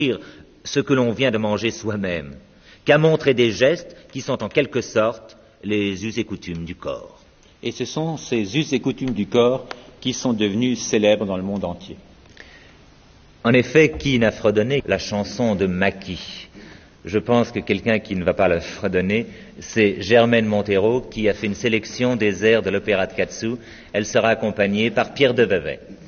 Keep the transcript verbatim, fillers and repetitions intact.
ce que l'on vient de manger soi-même, qu'à montrer des gestes qui sont en quelque sorte les us et coutumes du corps. Et ce sont ces us et coutumes du corps qui sont devenus célèbres dans le monde entier. En effet, qui n'a fredonné la chanson de Maquis? Je pense que quelqu'un qui ne va pas la fredonner, c'est Germaine Montero qui a fait une sélection des airs de l'opéra de Katsu. Elle sera accompagnée par Pierre de Vevey.